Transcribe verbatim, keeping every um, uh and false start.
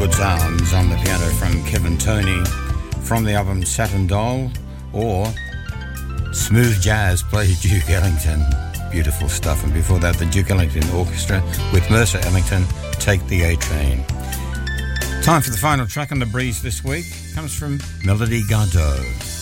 Good Sounds on the piano from Kevin Toney from the album Saturn Doll, or Smooth Jazz plays Duke Ellington. Beautiful stuff. And before that, the Duke Ellington Orchestra with Mercer Ellington, Take the A-Train. Time for the final track on the breeze this week. Comes from Melody Gardot.